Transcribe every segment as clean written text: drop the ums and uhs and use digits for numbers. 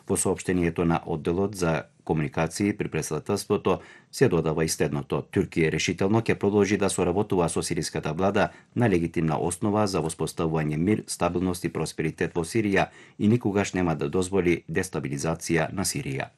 Во соопштението на одделот за комуникации при претседателството се додава и следното. Туркија решително ќе продолжи да соработува со сириската влада на легитимна основа за воспоставување мир, стабилност и просперитет во Сирија и никогаш нема да дозволи дестабилизација на Сирија.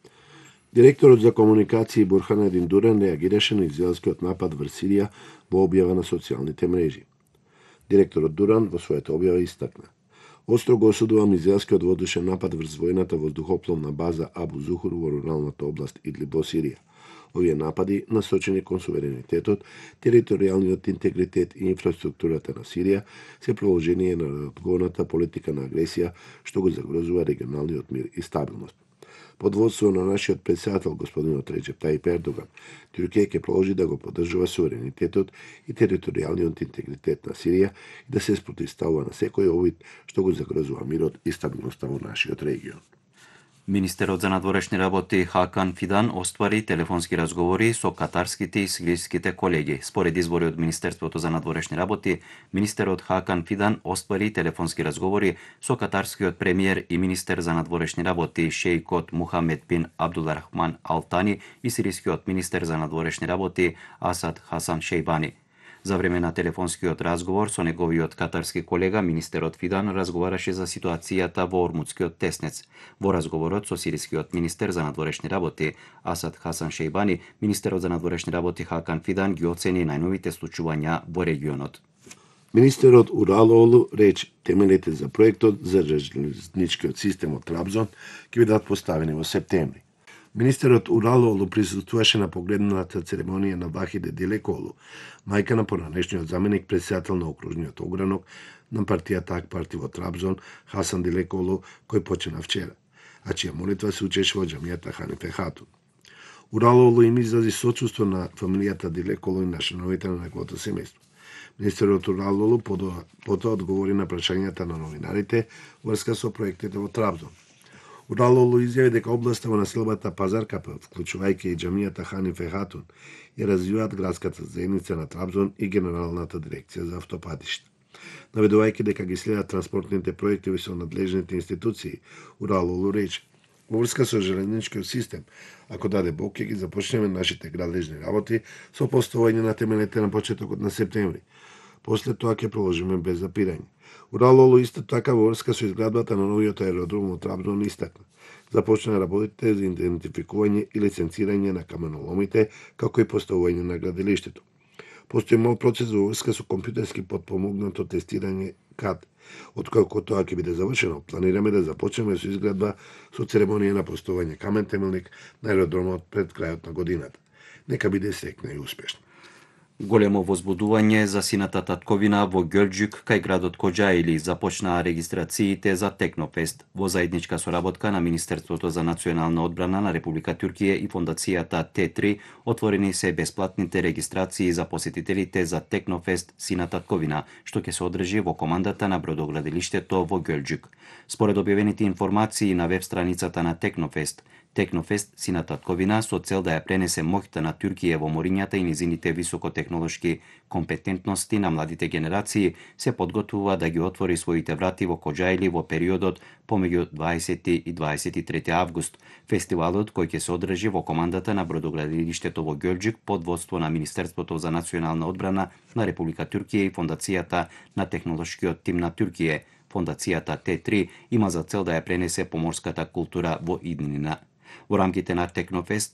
Директорот за комуникации Бурханедин Дуран реагираше на израелскиот напад врз Сирија во објава на социјалните мрежи. Директорот Дуран во својата објава истакна: Острого осудувам израелскиот воздушен напад врз војната воздухопловна база Абу Зухур во руралната област Идлиб во Сирија. Овие напади насочени кон суверенитетот, територијалниот интегритет и инфраструктурата на Сирија се продолжение на одговорната политика на агресија што го загрозува регионалниот мир и стабилност. Под водство на нашиот претседател господинот Реджеп Тајип Ердоган, Туркија ќе продолжи да го поддржува суверенитетот и територијалниот интегритет на Сирија и да се спротивставува на секој обид што го загрозува мирот и стабилноста во нашиот регион. Министерот за надворешни работи Хакан Фидан оствари телефонски разговори со катарските и сириските колеги. Според избори од Министерството за надворешни работи, министерот Хакан Фидан оствари телефонски разговори со катарскиот премиер и министер за надворешни работи шејкот Мухамед бин Абдулрахман Ал Тани и сирискиот министер за надворешни работи Асад Хасан Шејбани. За време на телефонскиот разговор со неговиот катарски колега, министерот Фидан разговараше за ситуацијата во Ормудскиот теснец. Во разговорот со сирискиот министер за надворешни работи Асад Хасан Шејбани, министерот за надворешни работи Хакан Фидан ги оцени најновите случувања во регионот. Министерот Уралоолу рече темелите за проектот за железничкиот систем од Трабзон ќе бидат поставени во септември. Министерот Уралоолу присуствуваше на погледната церемонија на Вахиде Дилеколу, мајка на поранешниот заменик председател на окружниот огранок на партијата ак парти во Трабзон, Хасан Дилеколу, кој почина вчера, а чија молитва се учеше во џамијата Ханифе Хатун. Уралоолу им изрази сочувство на фамилијата Дилеколу и на членовите на неговото семејство. Министерот Уралоолу потоа одговори на прашањата на новинарите врска со проектите во Трабзон. Уралоолу изјави дека областа во населбата Пазаркапа, вклучувајќи и џамијата Ханифе Хатун, ја развиваат градската заедница на Трабзон и Генералната дирекција за автопатишта. Наведувајќи дека ги следат транспортните проекти со надлежните институции, Уралоолу рече: во врска со железничкиот систем, ако даде Бог, ќе ги започнеме нашите градлежни работи со поставување на темелите на почетокот на септември. После тоа ќе продолжиме без запирање. Уралоолу исто така во врска со изградбата на новиот аеродром во Трабзон истакна: започна работите за идентификување и лиценцирање на каменоломите, како и поставување на градилиштето. Постои мал процес во врска со компјутерски потпомогнато тестирање КАД. Откако тоа ќе биде завршено, планираме да започнеме со изградба со церемонија на поставување камен темелник на аеродромот пред крајот на годината. Нека биде среќна и успешна. Големо возбудување за сината татковина во Ѓелџук кај градот Коџаили започнаа регистрациите за Технофест. Во заедничка соработка на Министерството за национална одбрана на Република Туркија и фондацијата Т3 отворени се бесплатните регистрации за посетителите за Технофест сина татковина, што ќе се одржи во командата на бродоградилиштето во Ѓелџук. Според објавените информации на веб страницата на Технофест сина татковина со цел да ја пренесе моќта на Туркија во морињата и низините високотехнолошки компетентности на младите генерации се подготвува да ги отвори своите врати во Коџаили во периодот помеѓу 20 и 23 август. Фестивалот кој ќе се одржи во командата на бродоградилиштето во Ѓелџук под водство на Министерството за национална одбрана на Република Туркија и фондацијата на технолошкиот тим на Туркија. Фондацијата Т3 има за цел да ја пренесе поморската култура во иднина. Во рамките на Технофест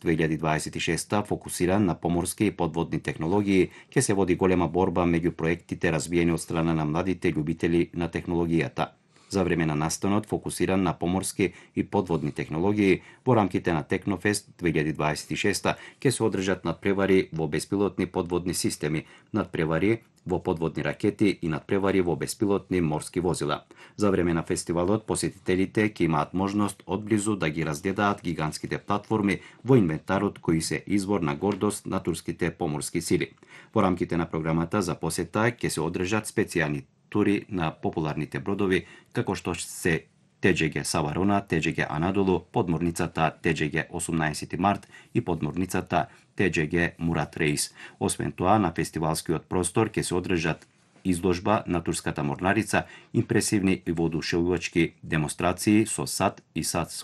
2026 фокусиран на поморски и подводни технологии, ќе се води голема борба меѓу проектите развиени од страна на младите љубители на технологијата. За време на настанот фокусиран на поморски и подводни технологии, во рамките на Технофест 2026 ќе се одржат надпревари во беспилотни подводни системи, надпревари во подводни ракети и надпревари во беспилотни морски возила. За време на фестивалот посетителите ќе имаат можност одблизу да ги разгледаат гигантските платформи во инвентарот кои се извор на гордост на турските поморски сили. Во рамките на програмата за посета ќе се одржат специјални тури на популарните бродови како што се ТџГ Саварона, ТџГ Анадолу, подморницата ТџГ 18 март и подморницата ТџГ Мурат Рейс. Освен тоа, на фестивалскиот простор ќе се одржат изложба на турската морнарица, импресивни и воодушевувачки демонстрации со САД и САД